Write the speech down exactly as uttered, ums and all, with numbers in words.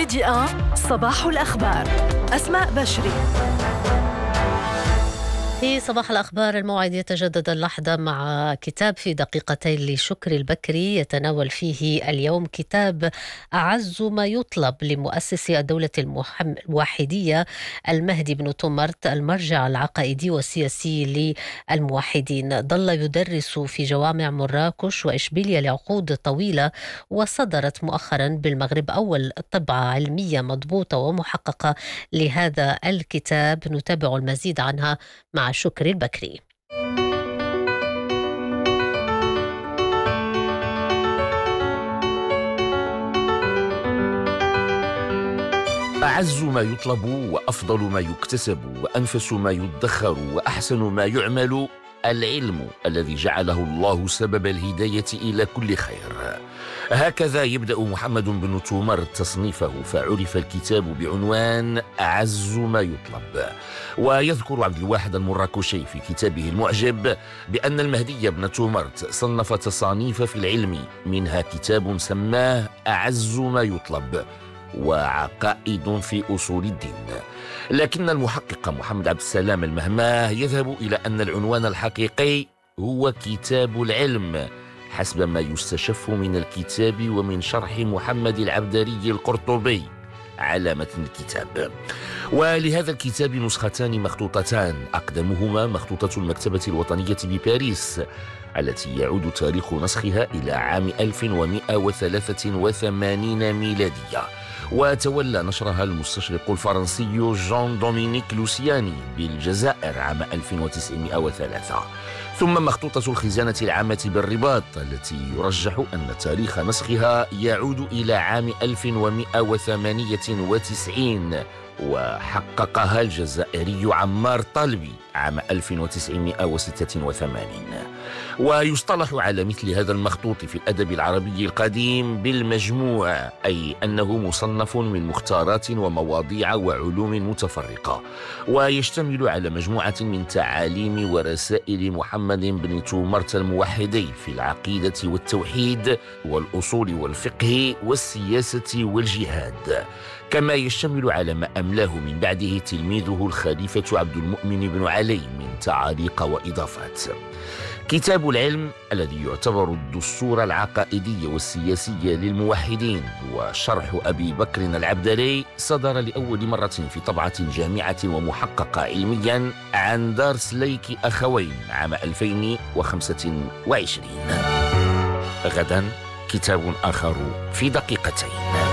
المفاجئة صباح الأخبار. أسماء بشري. في صباح الأخبار الموعد يتجدد اللحظة مع كتاب في دقيقتين لشكري البكري، يتناول فيه اليوم كتاب أعز ما يطلب لمؤسس الدولة الموحدية المهدي بن تومرت، المرجع العقائدي والسياسي للموحدين. ظل يدرس في جوامع مراكش وإشبيلية لعقود طويلة، وصدرت مؤخرا بالمغرب أول طبعة علمية مضبوطة ومحققة لهذا الكتاب. نتابع المزيد عنها مع شكري البكري. أعز ما يطلب وأفضل ما يكتسب وأنفس ما يدخر وأحسن ما يعمل العلم الذي جعله الله سبب الهداية إلى كل خير. هكذا يبدأ محمد بن تومرت تصنيفه، فعرف الكتاب بعنوان أعز ما يطلب. ويذكر عبد الواحد المراكشي في كتابه المعجب بأن المهدي بن تومرت صنف تصانيف في العلم، منها كتاب سماه أعز ما يطلب وعقائد في أصول الدين. لكن المحقق محمد عبد السلام المهماه يذهب إلى أن العنوان الحقيقي هو كتاب العلم، حسب ما يستشف من الكتاب ومن شرح محمد العبدري القرطبي على متن الكتاب. ولهذا الكتاب نسختان مخطوطتان، أقدمهما مخطوطة المكتبة الوطنية بباريس التي يعود تاريخ نسخها إلى عام ألف ومئة وثلاثة وثمانين ميلادية، وتولى نشرها المستشرق الفرنسي جان دومينيك لوسياني بالجزائر عام ألف وتسعمئة وثلاثة. ثم مخطوطة الخزانة العامة بالرباط التي يرجح أن تاريخ نسخها يعود إلى عام ألف ومئة وثمانية وتسعين، وحققها الجزائري عمار طالبي عام ألف وتسعمئة وستة وثمانين. ويصطلح على مثل هذا المخطوط في الأدب العربي القديم بالمجموع، أي أنه مصنف من مختارات ومواضيع وعلوم متفرقة، ويشتمل على مجموعة من تعاليم ورسائل محمد بن تومرت الموحدي في العقيدة والتوحيد والأصول والفقه والسياسة والجهاد، كما يشتمل على ما أملاه من بعده تلميذه الخليفة عبد المؤمن بن علي من تعاليق وإضافات. كتاب العلم الذي يعتبر الدستور العقائدي والسياسي للموحدين وشرح أبي بكر العبدري صدر لأول مرة في طبعة جامعة ومحققة علميا عن دار سليك أخوين عام ألفين وخمسة وعشرين. غدا كتاب آخر في دقيقتين.